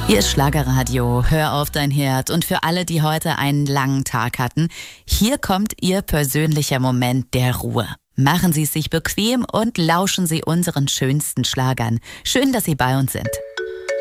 Hier ist Schlagerradio, hör auf dein Herz. Und für alle, die heute einen langen Tag hatten, hier kommt Ihr persönlicher Moment der Ruhe. Machen Sie es sich bequem und lauschen Sie unseren schönsten Schlagern. Schön, dass Sie bei uns sind.